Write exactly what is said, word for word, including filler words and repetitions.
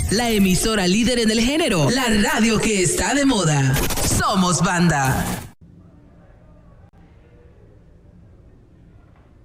la emisora líder en el género, la radio que está de moda. Somos banda.